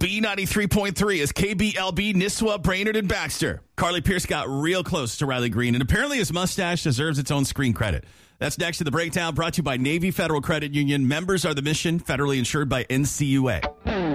B93.3 is KBLB, Nisswa, Brainerd, and Baxter. Carly Pierce got real close to Riley Green, and apparently his mustache deserves its own screen credit. That's next to the breakdown, brought to you by Navy Federal Credit Union. Members are the mission, federally insured by NCUA.